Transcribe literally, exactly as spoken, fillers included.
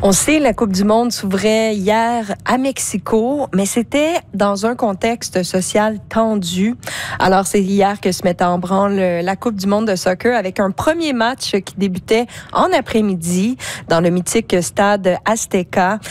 On sait, la Coupe du monde s'ouvrait hier à Mexico, mais c'était dans un contexte social tendu. Alors, c'est hier que se mettait en branle la Coupe du monde de soccer avec un premier match qui débutait en après-midi dans le mythique stade Azteca.